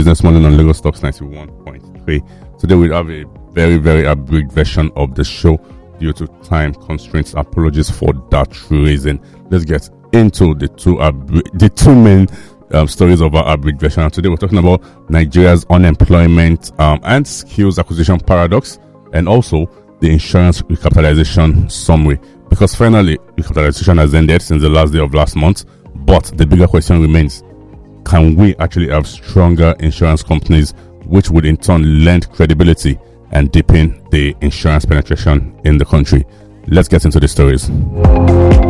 Business Morning on Lagos Stocks 91.3. Today we have a very, very abridged version of the show due to time constraints. Apologies for that reason. Let's get into the two main stories of our abridged version. Today we're talking about Nigeria's unemployment and skills acquisition paradox, and also the insurance recapitalization summary. Because finally, recapitalization has ended since the last day of last month, but the bigger question remains: can we actually have stronger insurance companies, which would in turn lend credibility and deepen the insurance penetration in the country? Let's get into the stories.